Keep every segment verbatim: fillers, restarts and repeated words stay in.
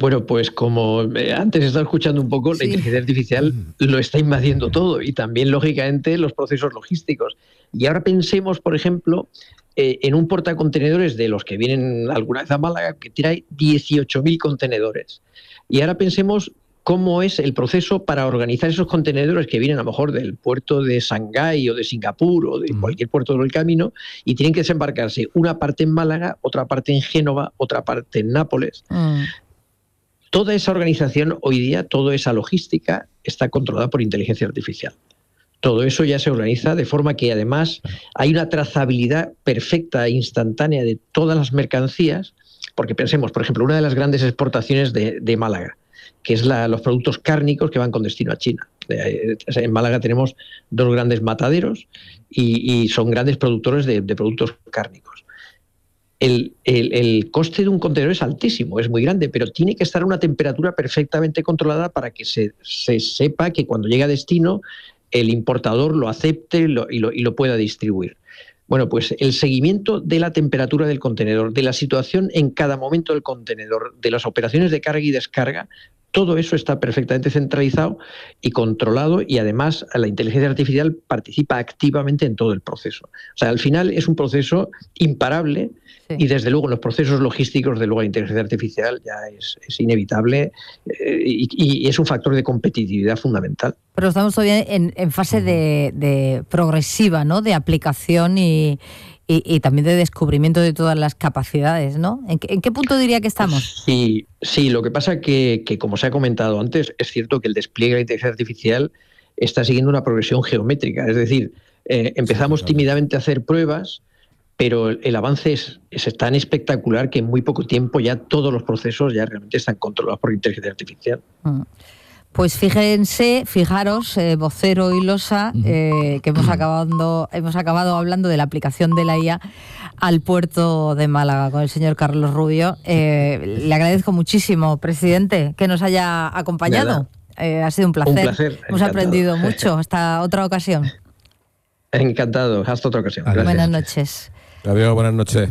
Bueno, pues como antes estaba escuchando un poco, sí. La inteligencia artificial lo está invadiendo todo y también, lógicamente, los procesos logísticos. Y ahora pensemos, por ejemplo, eh, en un portacontenedores de los que vienen alguna vez a Málaga, que trae dieciocho mil contenedores. Y ahora pensemos cómo es el proceso para organizar esos contenedores que vienen a lo mejor del puerto de Shanghái o de Singapur o de cualquier puerto del camino y tienen que desembarcarse una parte en Málaga, otra parte en Génova, otra parte en Nápoles. Mm. Toda esa organización hoy día, toda esa logística está controlada por inteligencia artificial. Todo eso ya se organiza de forma que además hay una trazabilidad perfecta e instantánea de todas las mercancías, porque pensemos, por ejemplo, una de las grandes exportaciones de, de Málaga, que es la, los productos cárnicos que van con destino a China. En Málaga tenemos dos grandes mataderos y, y son grandes productores de, de productos cárnicos. El, el, el coste de un contenedor es altísimo, es muy grande, pero tiene que estar a una temperatura perfectamente controlada para que se, se sepa que cuando llega a destino el importador lo acepte lo, y, lo, y lo pueda distribuir. Bueno, pues el seguimiento de la temperatura del contenedor, de la situación en cada momento del contenedor, de las operaciones de carga y descarga, todo eso está perfectamente centralizado y controlado y además la inteligencia artificial participa activamente en todo el proceso. O sea, al final es un proceso imparable. Sí. Y desde luego en los procesos logísticos, de luego la inteligencia artificial ya es, es inevitable eh, y, y es un factor de competitividad fundamental. Pero estamos todavía en, en fase de, de progresiva, ¿no? De aplicación y, y, y también de descubrimiento de todas las capacidades, ¿no? ¿En qué, en qué punto diría que estamos? Sí, sí, lo que pasa que, que como se ha comentado antes, es cierto que el despliegue de la inteligencia artificial está siguiendo una progresión geométrica. Es decir, eh, empezamos sí, claro. tímidamente a hacer pruebas, pero el avance es, es tan espectacular que en muy poco tiempo ya todos los procesos ya realmente están controlados por inteligencia artificial. Pues fíjense, fijaros, eh, Vocero y Losa, eh, que hemos acabado, hemos acabado hablando de la aplicación de la I A al puerto de Málaga con el señor Carlos Rubio. Eh, le agradezco muchísimo, presidente, que nos haya acompañado. Eh, ha sido un placer. Un placer. Hemos encantado. Aprendido mucho. Hasta otra ocasión. Encantado. Hasta otra ocasión. Gracias. Buenas noches. Adiós, buenas noches.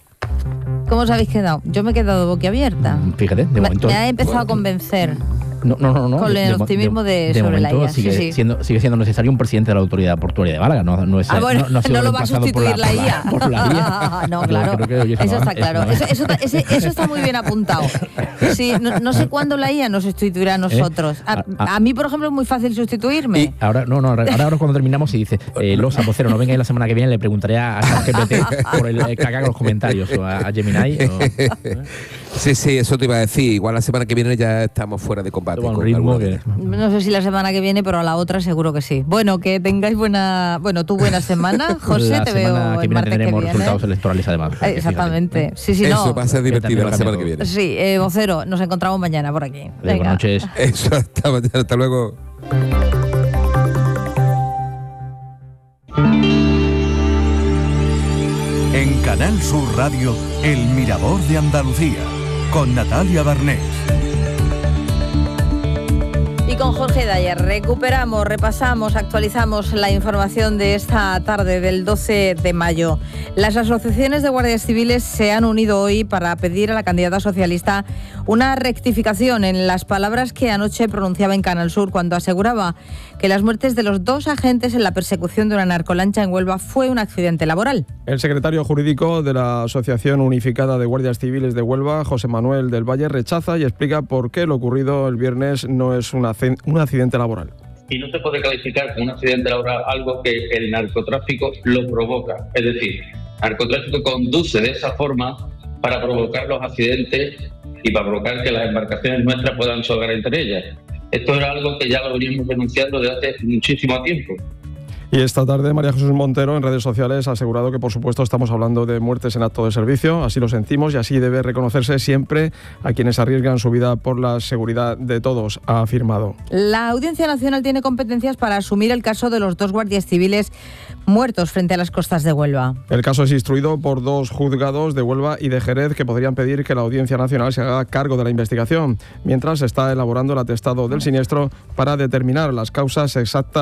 ¿Cómo os habéis quedado? Yo me he quedado boquiabierta. Fíjate, de momento. Me, me ha empezado a convencer. No, no, no, no. Con el de, optimismo de, de, de sobre la I A. Sigue, sí, sí. Siendo, sigue siendo necesario un presidente de la Autoridad Portuaria de Málaga. No, no, es, ah, bueno, no, no, no lo va a sustituir la, la I A. Por la, por la I A. No, claro. Creo que eso está claro. Eso, eso, eso, eso está muy bien apuntado. Sí, no, no sé cuándo la I A nos sustituirá a nosotros. A, a mí, por ejemplo, es muy fácil sustituirme. Y ahora, no, no, ahora, ahora cuando terminamos y dice, eh, Losa, vocero, no vengáis la semana que viene, le preguntaré a ChatGPT por el que haga los comentarios, o a, a Gemini. O, ¿eh? Sí, sí, eso te iba a decir. Igual la semana que viene ya estamos fuera de combate. Con ritmo que... No sé si la semana que viene, pero a la otra seguro que sí. Bueno, que tengáis buena, bueno, tú buena semana, José, la te veo que el martes que viene. Tendremos resultados electorales además. Eh, exactamente. Sí, sí, eso no. va a ser divertido la semana que viene. Sí, eh, vocero, nos encontramos mañana por aquí. Venga. Buenas noches. Eso, hasta mañana, hasta luego. En Canal Sur Radio, El Mirador de Andalucía, con Natalia Barnés. Y con Jorge Dyer recuperamos, repasamos, actualizamos la información de esta tarde del doce de mayo. Las asociaciones de guardias civiles se han unido hoy para pedir a la candidata socialista una rectificación en las palabras que anoche pronunciaba en Canal Sur cuando aseguraba que las muertes de los dos agentes en la persecución de una narcolancha en Huelva fue un accidente laboral. El secretario jurídico de la Asociación Unificada de Guardias Civiles de Huelva, José Manuel del Valle, rechaza y explica por qué lo ocurrido el viernes no es un accidente laboral. Y no se puede calificar como un accidente laboral algo que el narcotráfico lo provoca. Es decir, el narcotráfico conduce de esa forma para provocar los accidentes y para provocar que las embarcaciones nuestras puedan chocar entre ellas. Esto era algo que ya lo veníamos denunciando desde hace muchísimo tiempo. Y esta tarde María Jesús Montero en redes sociales ha asegurado que por supuesto estamos hablando de muertes en acto de servicio, así lo sentimos y así debe reconocerse siempre a quienes arriesgan su vida por la seguridad de todos, ha afirmado. La Audiencia Nacional tiene competencias para asumir el caso de los dos guardias civiles muertos frente a las costas de Huelva. El caso es instruido por dos juzgados de Huelva y de Jerez que podrían pedir que la Audiencia Nacional se haga cargo de la investigación, mientras se está elaborando el atestado del siniestro para determinar las causas exactas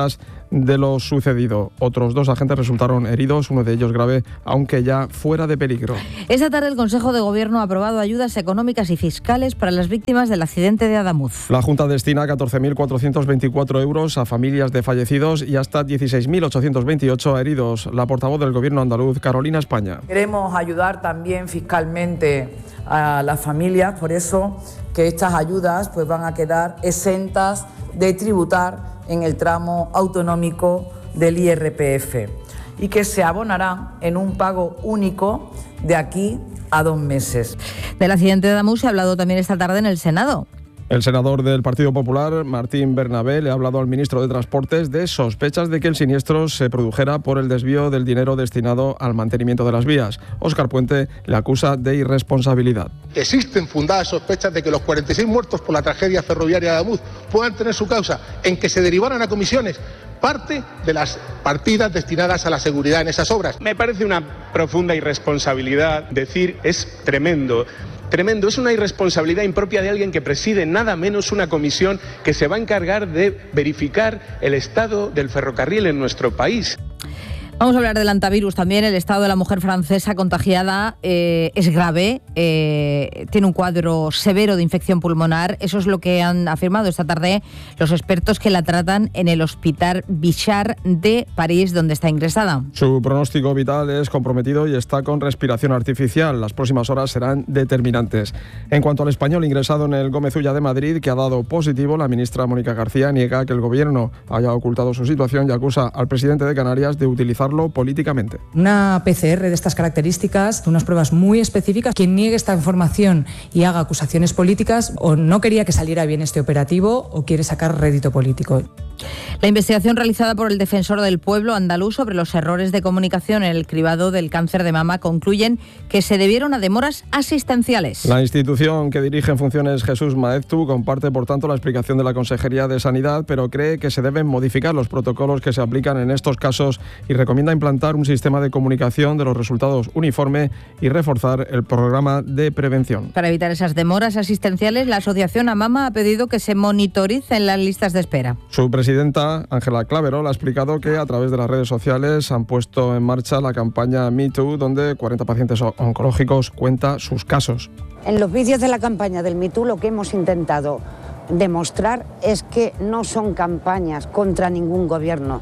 de lo sucedido. Otros dos agentes resultaron heridos, uno de ellos grave, aunque ya fuera de peligro. Esta tarde el Consejo de Gobierno ha aprobado ayudas económicas y fiscales para las víctimas del accidente de Adamuz. La Junta destina catorce mil cuatrocientos veinticuatro euros a familias de fallecidos y hasta dieciséis mil ochocientos veintiocho a heridos. La portavoz del Gobierno andaluz, Carolina España. Queremos ayudar también fiscalmente a las familias, por eso que estas ayudas pues, van a quedar exentas de tributar en el tramo autonómico del I R P F y que se abonarán en un pago único de aquí a dos meses. Del accidente de Adamuz se ha hablado también esta tarde en el Senado. El senador del Partido Popular, Martín Bernabé, le ha hablado al ministro de Transportes de sospechas de que el siniestro se produjera por el desvío del dinero destinado al mantenimiento de las vías. Óscar Puente le acusa de irresponsabilidad. Existen fundadas sospechas de que los cuarenta y seis muertos por la tragedia ferroviaria de Adamuz puedan tener su causa en que se derivaran a comisiones parte de las partidas destinadas a la seguridad en esas obras. Me parece una profunda irresponsabilidad decir es tremendo. Tremendo, es una irresponsabilidad impropia de alguien que preside nada menos una comisión que se va a encargar de verificar el estado del ferrocarril en nuestro país. Vamos a hablar del antivirus también. El estado de la mujer francesa contagiada eh, es grave, eh, tiene un cuadro severo de infección pulmonar. Eso es lo que han afirmado esta tarde los expertos que la tratan en el Hospital Bichat de París, donde está ingresada. Su pronóstico vital es comprometido y está con respiración artificial. Las próximas horas serán determinantes. En cuanto al español ingresado en el Gómez Ulla de Madrid, que ha dado positivo, la ministra Mónica García niega que el gobierno haya ocultado su situación y acusa al presidente de Canarias de utilizar políticamente. Una P C R de estas características, unas pruebas muy específicas, quien niegue esta información y haga acusaciones políticas o no quería que saliera bien este operativo o quiere sacar rédito político. La investigación realizada por el Defensor del Pueblo andaluz sobre los errores de comunicación en el cribado del cáncer de mama concluyen que se debieron a demoras asistenciales. La institución que dirige en funciones Jesús Maeztu comparte, por tanto, la explicación de la Consejería de Sanidad, pero cree que se deben modificar los protocolos que se aplican en estos casos y recomienda implantar un sistema de comunicación de los resultados uniforme y reforzar el programa de prevención. Para evitar esas demoras asistenciales, la Asociación AMAMA ha pedido que se monitoricen las listas de espera. Su presidenta, Ángela Claverol, ha explicado que a través de las redes sociales han puesto en marcha la campaña Me Too, donde cuarenta pacientes oncológicos cuentan sus casos. En los vídeos de la campaña del Me Too lo que hemos intentado demostrar es que no son campañas contra ningún gobierno.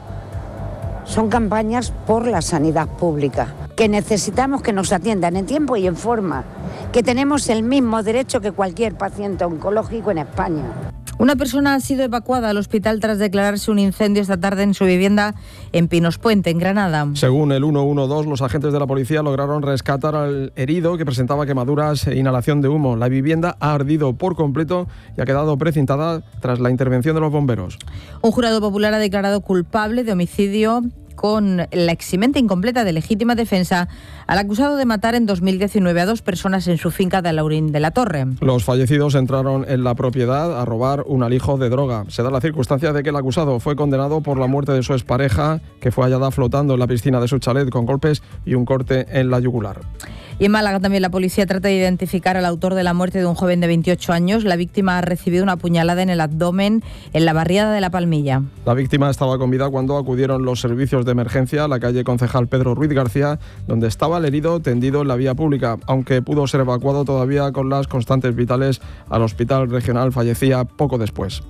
Son campañas por la sanidad pública, que necesitamos que nos atiendan en tiempo y en forma, que tenemos el mismo derecho que cualquier paciente oncológico en España. Una persona ha sido evacuada al hospital tras declararse un incendio esta tarde en su vivienda en Pinos Puente, en Granada. Según el ciento doce, los agentes de la policía lograron rescatar al herido que presentaba quemaduras e inhalación de humo. La vivienda ha ardido por completo y ha quedado precintada tras la intervención de los bomberos. Un jurado popular ha declarado culpable de homicidio con la eximente incompleta de legítima defensa al acusado de matar en dos mil diecinueve a dos personas en su finca de Alaurín de la Torre. Los fallecidos entraron en la propiedad a robar un alijo de droga. Se da la circunstancia de que el acusado fue condenado por la muerte de su expareja, que fue hallada flotando en la piscina de su chalet con golpes y un corte en la yugular. Y en Málaga también la policía trata de identificar al autor de la muerte de un joven de veintiocho años. La víctima ha recibido una puñalada en el abdomen en la barriada de La Palmilla. La víctima estaba con vida cuando acudieron los servicios de emergencia a la calle Concejal Pedro Ruiz García, donde estaba el herido tendido en la vía pública. Aunque pudo ser evacuado todavía con las constantes vitales al hospital regional, fallecía poco después.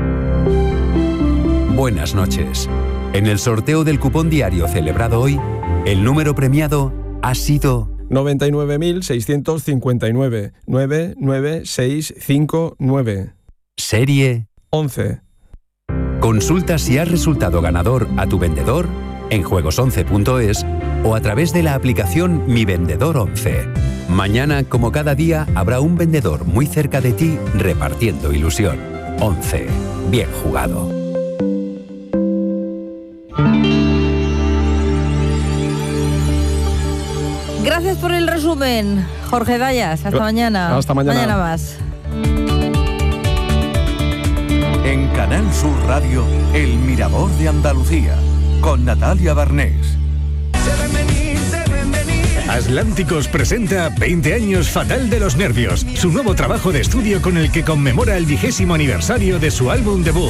Buenas noches. En el sorteo del cupón diario celebrado hoy, el número premiado ha sido noventa y nueve mil seiscientos cincuenta y nueve, nueve nueve seis cinco nueve. Serie once. Consulta si has resultado ganador a tu vendedor en juegos once punto es o a través de la aplicación Mi Vendedor once. Mañana, como cada día, habrá un vendedor muy cerca de ti repartiendo ilusión. once. Bien jugado. Gracias por el resumen, Jorge Dayas. Hasta mañana. Hasta mañana. Mañana más. En Canal Sur Radio, El Mirador de Andalucía, con Natalia Barnés. Atlánticos presenta veinte años Fatal de los Nervios, su nuevo trabajo de estudio con el que conmemora el vigésimo aniversario de su álbum debut.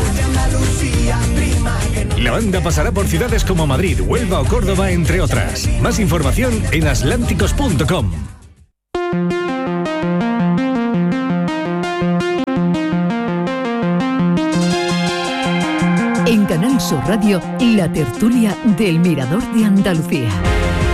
La banda pasará por ciudades como Madrid, Huelva o Córdoba, entre otras. Más información en atlánticos punto com. En Canal Sur Radio, la tertulia del Mirador de Andalucía.